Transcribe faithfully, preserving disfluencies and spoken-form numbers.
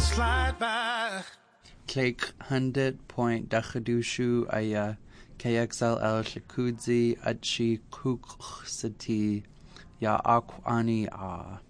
slide by. Click hundred point Dachadushu aya K X L L Shakudzi Achi Kuksati Ya Akwani A.